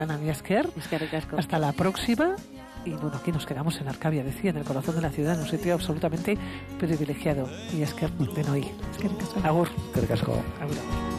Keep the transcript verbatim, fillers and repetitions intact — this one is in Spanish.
Ana Esker. Hasta la próxima. Y bueno, aquí nos quedamos en Arcavia, decía, en el corazón de la ciudad, en un sitio absolutamente privilegiado. Y Esker de Noí. Agur. Eskerrik asko. Agur.